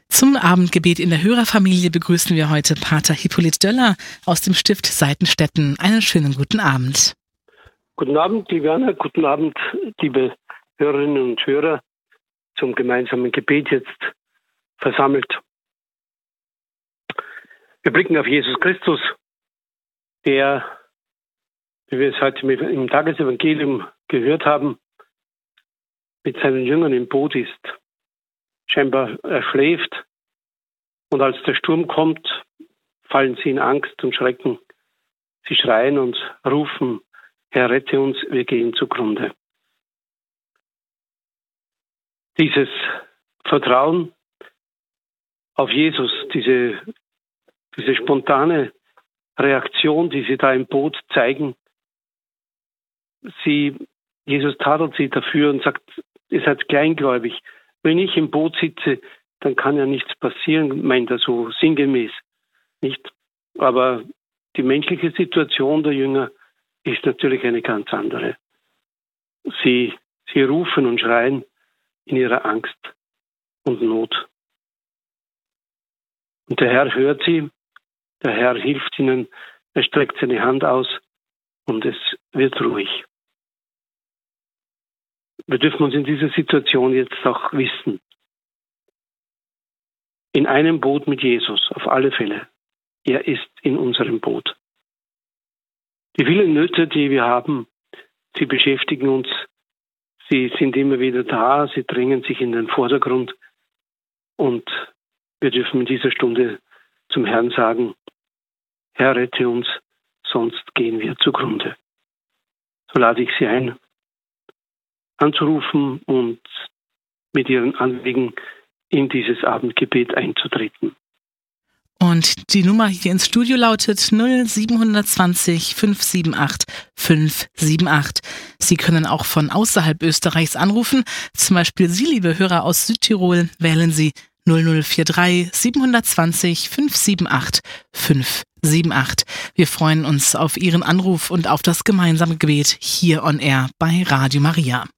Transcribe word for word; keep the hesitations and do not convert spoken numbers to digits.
Zum Abendgebet in der Hörerfamilie begrüßen wir heute Pater Hippolyt Döller aus dem Stift Seitenstetten. Einen schönen guten Abend. Guten Abend, liebe Anna. Guten Abend, liebe Hörerinnen und Hörer, zum gemeinsamen Gebet jetzt versammelt. Wir blicken auf Jesus Christus, der, wie wir es heute im Tagesevangelium gehört haben, mit seinen Jüngern im Boot ist. Scheinbar er schläft, und als der Sturm kommt, fallen sie in Angst und Schrecken. Sie schreien und rufen: Herr, rette uns, wir gehen zugrunde. Dieses Vertrauen auf Jesus, diese, diese spontane Reaktion, die sie da im Boot zeigen, sie, Jesus tadelt sie dafür und sagt, ihr seid kleingläubig. Wenn ich im Boot sitze, dann kann ja nichts passieren, meint er so sinngemäß, nicht? Aber die menschliche Situation der Jünger ist natürlich eine ganz andere. Sie, sie rufen und schreien in ihrer Angst und Not. Und der Herr hört sie, der Herr hilft ihnen, er streckt seine Hand aus und es wird ruhig. Wir dürfen uns in dieser Situation jetzt auch wissen. In einem Boot mit Jesus, auf alle Fälle. Er ist in unserem Boot. Die vielen Nöte, die wir haben, sie beschäftigen uns. Sie sind immer wieder da, sie drängen sich in den Vordergrund. Und wir dürfen in dieser Stunde zum Herrn sagen: Herr, rette uns, sonst gehen wir zugrunde. So lade ich Sie ein, anzurufen und mit Ihren Anliegen in dieses Abendgebet einzutreten. Und die Nummer hier ins Studio lautet null sieben zwei null fünf sieben acht fünf sieben acht. Sie können auch von außerhalb Österreichs anrufen. Zum Beispiel Sie, liebe Hörer aus Südtirol, wählen Sie null null vier drei sieben zwei null fünf sieben acht fünf sieben acht. Wir freuen uns auf Ihren Anruf und auf das gemeinsame Gebet hier on Air bei Radio Maria.